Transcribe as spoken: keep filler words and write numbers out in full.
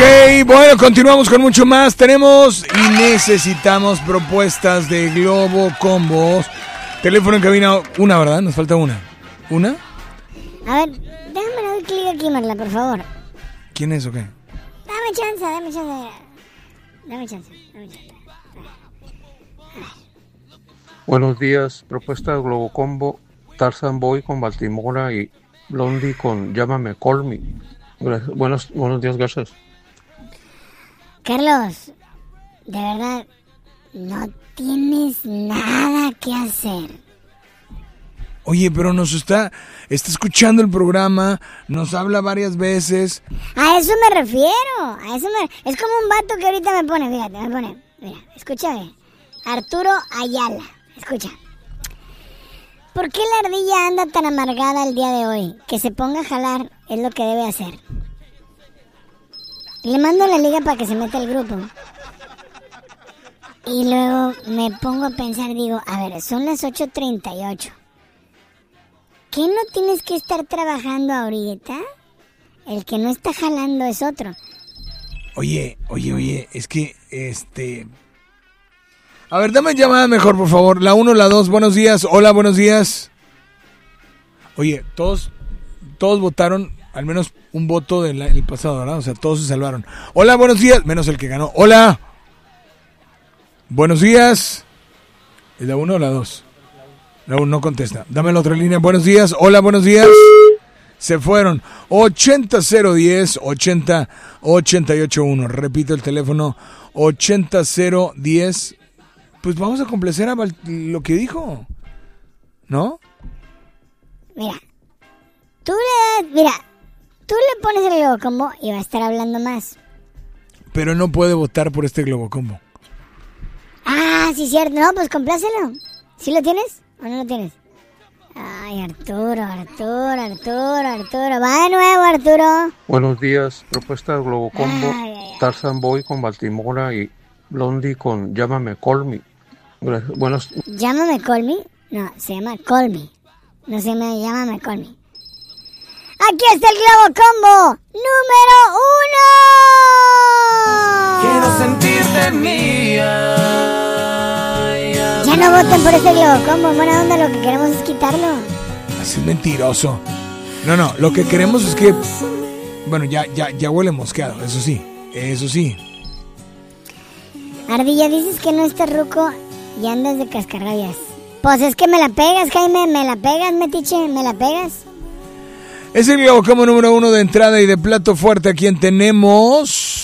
bueno, continuamos con mucho más. Tenemos y necesitamos propuestas de Globo Combos. Teléfono en cabina, una, ¿verdad? Nos falta una. ¿Una? A ver, déjame dar clic aquí, Marla, por favor. ¿Quién es o qué? Dame chance, dame chance. Dame chance, dame chance. Buenos días, propuesta de Globo Combo, Tarzan Boy con Baltimora y Blondie con Llámame Call Me. Gracias. Buenos, buenos días, gracias. Carlos, de verdad, no tienes nada que hacer. Oye, pero nos está, está escuchando el programa, nos habla varias veces. A eso me refiero, a eso me... Es como un vato que ahorita me pone, fíjate, me pone, mira, escúchame, Arturo Ayala, escucha. ¿Por qué la ardilla anda tan amargada el día de hoy? Que se ponga a jalar es lo que debe hacer. Le mando la liga para que se meta al grupo. Y luego me pongo a pensar, digo, a ver, son las ocho treinta y ocho. ¿Qué no tienes que estar trabajando ahorita? El que no está jalando es otro. Oye, oye, oye, es que, este... A ver, dame llamada mejor, por favor. La uno, la dos, buenos días. Hola, buenos días. Oye, todos, todos votaron, al menos un voto del el pasado, ¿verdad? O sea, todos se salvaron. Hola, buenos días. Menos el que ganó. Hola. Buenos días. ¿Es la uno o la dos? La uno no contesta. Dame la otra línea. Buenos días. Hola, buenos días. Se fueron. ochenta cero diez ochenta ochenta y ocho uno. Repito el teléfono. ochenta cero diez. Pues vamos a complacer a Val- lo que dijo. ¿No? Mira. Tú le das, mira. Tú le pones el Globo Combo y va a estar hablando más. Pero no puede votar por este Globo Combo. Ah, sí, cierto. No, pues complácelo. ¿Sí lo tienes o no lo tienes? Ay, Arturo, Arturo, Arturo, Arturo. Va de nuevo, Arturo. Buenos días, propuesta de Globo Combo, Ay, ay, ay. Tarzan Boy con Baltimora y Blondie con Llámame Call Me. Gracias. Buenos... Llámame Call Me. No, se llama Call Me. No se llama Llámame Call Me. Aquí está el Globo Combo número uno. Quiero sentirte mía. Ya no voten por este Globo Combo. Buena onda, lo que queremos es quitarlo. Así es mentiroso. No, no, lo que queremos es que... Bueno, ya, ya, ya huele mosqueado, eso sí. Eso sí. Ardilla, dices que no estás ruco y andas de cascarrabias. Pues es que me la pegas, Jaime. Me la pegas, metiche. Me la pegas. Es el Globo Combo número uno de entrada y de plato fuerte. ¿A quién tenemos?